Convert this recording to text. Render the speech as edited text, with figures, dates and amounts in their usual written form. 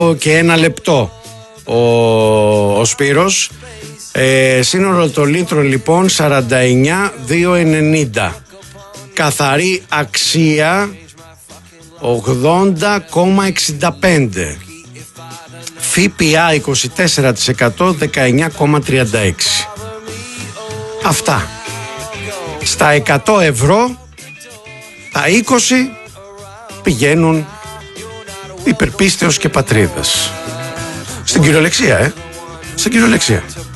και 1 λεπτό ο Σπύρος. Σύνολο των λίτρων λοιπόν 49,290. Καθαρή αξία 80,65. ΦΠΑ 24%, 19,36. Αυτά. Στα 100 ευρώ τα 20 πηγαίνουν υπερπίστεως και πατρίδας. Στην κυριολεξία, στην κυριολεξία.